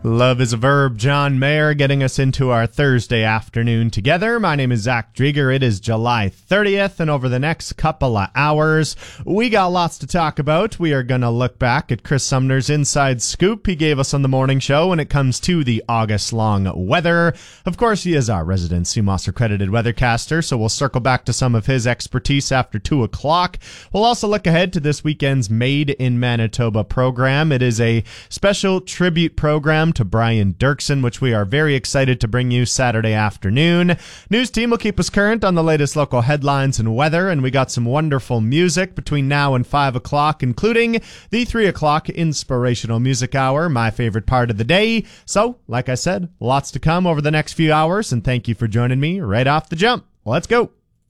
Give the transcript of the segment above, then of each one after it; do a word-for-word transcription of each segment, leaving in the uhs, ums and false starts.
Love is a verb. John Mayer getting us into our Thursday afternoon together. My name is Zach Drieger. It is July thirtieth, and over the next couple of hours, we got lots to talk about. We are going to look back at Chris Sumner's inside scoop he gave us on the morning show when it comes to the August-long weather. Of course, he is our resident Sue Moss-accredited weathercaster, so we'll circle back to some of his expertise after two o'clock. We'll also look ahead to this weekend's Made in Manitoba program. It is a special tribute program to Brian Dirksen, which we are very excited to bring you Saturday afternoon. News team will keep us current on the latest local headlines and weather, and we got some wonderful music between now and five o'clock, including the three o'clock inspirational music hour, my favorite part of the day. So, like I said, lots to come over the next few hours, and thank you for joining me right off the jump. Let's go.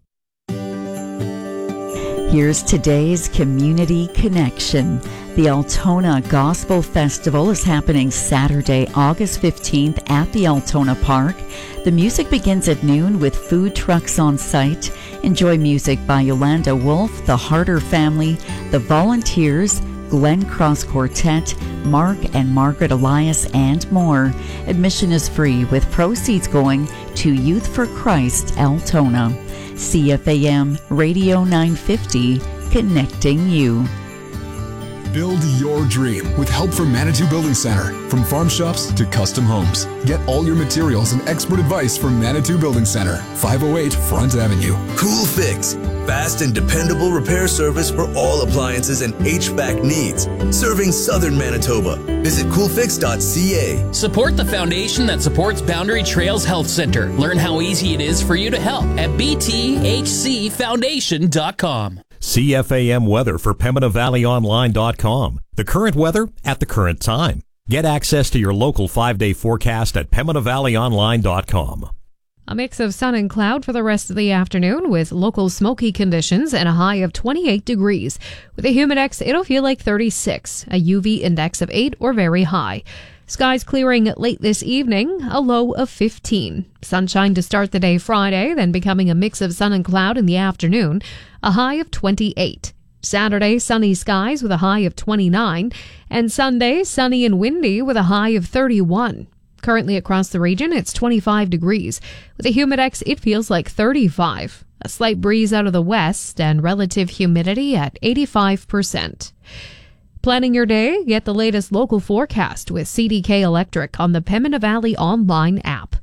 Here's today's Community Connection. The Altona Gospel Festival is happening Saturday, August fifteenth at the Altona Park. The music begins at noon with food trucks on site. Enjoy music by Yolanda Wolf, the Harder Family, the Volunteers, Glen Cross Quartet, Mark and Margaret Elias, and more. Admission is free with proceeds going to Youth for Christ Altona. C F A M Radio nine fifty, connecting you. Build your dream with help from Manitou Building Center. From farm shops to custom homes. Get all your materials and expert advice from Manitou Building Center, five oh eight Front Avenue. Cool Fix. Fast and dependable repair service for all appliances and H V A C needs. Serving Southern Manitoba. Visit cool fix dot c a. Support the foundation that supports Boundary Trails Health Center. Learn how easy it is for you to help at b t h c foundation dot com. C F A M weather for Pembina Valley Online dot com. The current weather at the current time. Get access to your local five-day forecast at Pembina Valley Online dot com. A mix of sun and cloud for the rest of the afternoon with local smoky conditions and a high of twenty-eight degrees. With a humidex, it'll feel like thirty-six, a U V index of eight or very high. Skies clearing late this evening, a low of fifteen. Sunshine to start the day Friday, then becoming a mix of sun and cloud in the afternoon, a high of twenty-eight. Saturday, sunny skies with a high of twenty-nine, and Sunday, sunny and windy with a high of thirty-one. Currently across the region, it's twenty-five degrees. With a humidex, it feels like thirty-five. A slight breeze out of the west and relative humidity at eighty-five percent. Planning your day? Get the latest local forecast with C D K Electric on the Pembina Valley Online app.